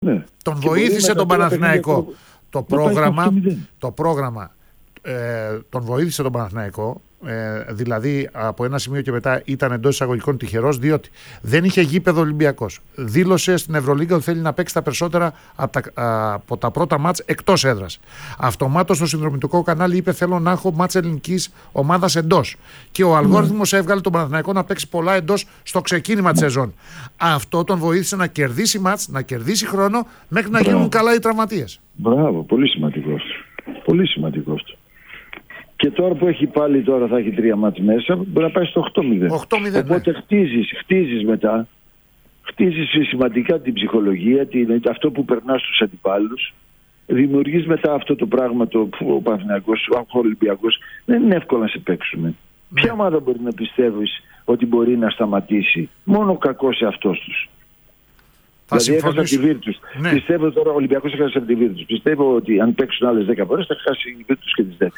Ναι. Τον βοήθησε τον Παναθηναϊκό. Το πρόγραμμα τον βοήθησε τον Παναθηναϊκό. Δηλαδή από ένα σημείο και μετά ήταν εντός εισαγωγικών τυχερός, διότι δεν είχε γήπεδο Ολυμπιακός. Δήλωσε στην Ευρωλίγκα ότι θέλει να παίξει τα περισσότερα από τα πρώτα μάτς εκτός έδρας. Αυτομάτως στο συνδρομητικό κανάλι είπε: θέλω να έχω μάτς ελληνικής ομάδας εντός. Και ο αλγόριθμος έβγαλε τον Παναθηναϊκό να παίξει πολλά εντός στο ξεκίνημα της σεζόν. Αυτό τον βοήθησε να κερδίσει μάτς, να κερδίσει χρόνο μέχρι να γίνουν καλά οι τραυματίες. Μπράβο, πολύ σημαντικός. Πολύ σημαντικός. Και τώρα που έχει πάλι, τώρα θα έχει 3 μάτς μέσα, μπορεί να πάει στο 8-0. 8-0, οπότε χτίζεις μετά. Χτίζεις σημαντικά την ψυχολογία, αυτό που περνά στους αντιπάλους. Δημιουργείς μετά αυτό το πράγμα, ο Παναθηναϊκός, ο Ολυμπιακός. Δεν είναι εύκολο να σε παίξουν. Ποια ομάδα μπορεί να πιστεύεις ότι μπορεί να σταματήσει? Μόνο ο κακός σε αυτός τους. Δηλαδή έχασαν τη Βίρτους. Ναι. Πιστεύω τώρα ο Ολυμπιακός έχασε τη Βίρτους. Πιστεύω ότι αν παίξουν άλλες 10 φορές θα χάσει η Βίρτους και τις 10.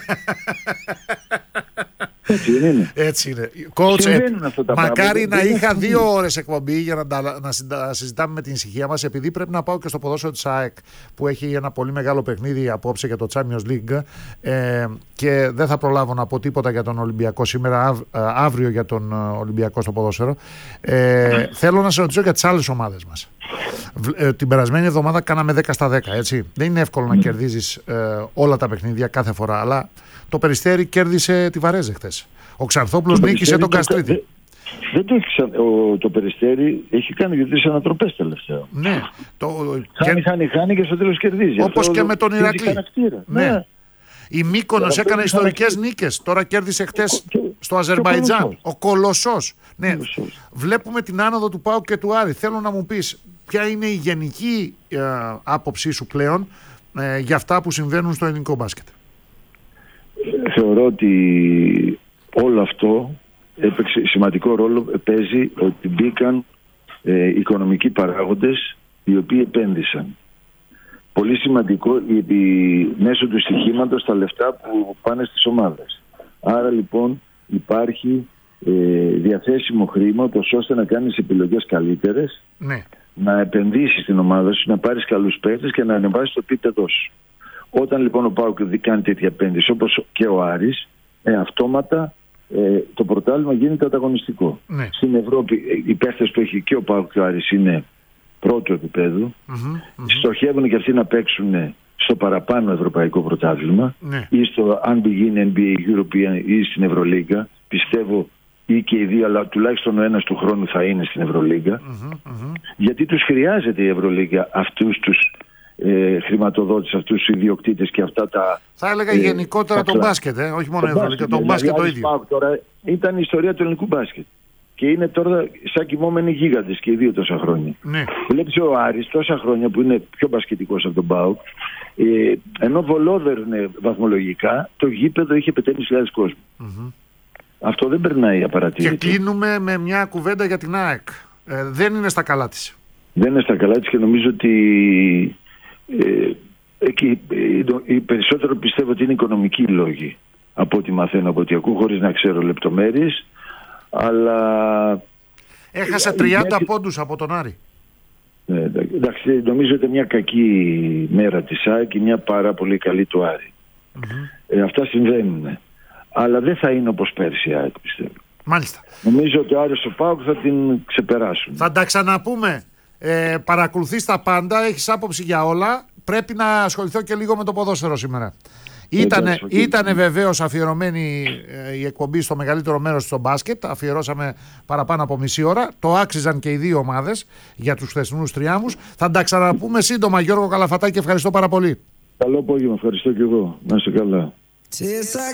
Έτσι δεν είναι? Έτσι είναι. Coach, μακάρι να είχα 2 ώρες εκπομπή για να συζητάμε με την ησυχία μας, επειδή πρέπει να πάω και στο ποδόσφαιρο της ΑΕΚ που έχει ένα πολύ μεγάλο παιχνίδι απόψε για το Champions League και δεν θα προλάβω να πω τίποτα για τον Ολυμπιακό σήμερα, αύριο για τον Ολυμπιακό στο ποδόσφαιρο. Θέλω να σε ρωτήσω για τις άλλες ομάδες μας. Την περασμένη εβδομάδα κάναμε 10 στα 10, έτσι. Δεν είναι εύκολο να κερδίζεις όλα τα παιχνίδια κάθε φορά, αλλά το Περιστέρι κέρδισε τη Βαρέζε χθες. Ο Ξανθόπουλος νίκησε τον Καστρίτη. Δεν το έχει το Περιστέρι, έχει κάνει 2-3 ανατροπές τελευταία. Ναι. Χάνει και στο τέλος κερδίζει. Όπως και με τον Ηρακλή. Ναι. Η Μύκονος έκανε ιστορικές νίκες. Τώρα κέρδισε χτες στο Αζερμπαϊτζάν. Ο Κολοσσός. Ναι. Βλέπουμε την άνοδο του ΠΑΟΚ και του Άρη. Θέλω να μου πεις ποια είναι η γενική άποψή σου πλέον για αυτά που συμβαίνουν στο ελληνικό μπάσκετ. Θεωρώ ότι όλο αυτό σημαντικό ρόλο παίζει ότι μπήκαν οικονομικοί παράγοντες οι οποίοι επένδυσαν. Πολύ σημαντικό μέσω του στοιχήματος τα λεφτά που πάνε στις ομάδες. Άρα λοιπόν υπάρχει διαθέσιμο χρήμα ώστε να κάνεις επιλογές καλύτερες, ναι, να επενδύσεις στην ομάδα σου, να πάρεις καλούς παίκτες και να ανεβάσεις το επίπεδό σου. Όταν λοιπόν ο ΠΑΟΚ κάνει τέτοια επένδυση όπως και ο Άρης, αυτόματα το πρωτάθλημα γίνεται ανταγωνιστικό. Ναι. Στην Ευρώπη οι παίκτες που έχει και ο ΠΑΟΚ και ο Άρης είναι πρώτου επίπεδου. Στοχεύουν και αυτοί να παίξουν στο παραπάνω ευρωπαϊκό πρωτάθλημα, ναι, ή στο αν γίνει NBA European ή στην Ευρωλίγκα. Πιστεύω ή και οι δύο, αλλά τουλάχιστον ο ένας του χρόνου θα είναι στην Ευρωλίγκα. Γιατί τους χρειάζεται η Ευρωλίγκα αυτούς τους χρηματοδότης, αυτούς τους ιδιοκτήτες και αυτά τα... Θα έλεγα γενικότερα το μπάσκετ, όχι μόνο η Ευρωλίγκα, το μπάσκετ το ίδιο. Τώρα ήταν η ιστορία του ελληνικού μπάσκετ. Και είναι τώρα σαν κοιμόμενοι γίγαντες και οι δύο τόσα χρόνια. Ναι. Βλέπεις ο Άρης τόσα χρόνια που είναι πιο μπασκετικός από τον ΠΑΟΚ, ενώ βολόδερνε βαθμολογικά, το γήπεδο είχε 5.500 κόσμο. Αυτό δεν περνάει απαρατήρητο. Και κλείνουμε με μια κουβέντα για την ΑΕΚ. Δεν είναι στα καλά της. Δεν είναι στα καλά της και νομίζω ότι εκεί περισσότερο πιστεύω ότι είναι οικονομικοί λόγοι από ό,τι μαθαίνω, από ό,τι ακούω, χωρίς να ξέρω λεπτομέρειες. Αλλά έχασε 30 πόντους από τον Άρη. Εντάξει, νομίζω ότι μια κακή μέρα της ΑΕΚ και μια πάρα πολύ καλή του Άρη. Αυτά συμβαίνουν. Αλλά δεν θα είναι όπως πέρσι η ΑΕΚ, πιστεύω. Μάλιστα. Νομίζω ότι ο Άρης ο ΠΑΟΚ θα την ξεπεράσουν. Θα τα ξαναπούμε. Παρακολουθείς τα πάντα, έχεις άποψη για όλα. Πρέπει να ασχοληθώ και λίγο με το ποδόσφαιρο σήμερα. Ήτανε βεβαίως αφιερωμένη η εκπομπή στο μεγαλύτερο μέρος στο μπάσκετ. Αφιερώσαμε παραπάνω από μισή ώρα. Το άξιζαν και οι δύο ομάδες για τους χθεσινούς τριάμβους. Θα τα ξαναπούμε σύντομα. Γιώργο Καλαφατάκη, ευχαριστώ πάρα πολύ. Καλό απόγευμα, ευχαριστώ και εγώ. Να είστε καλά.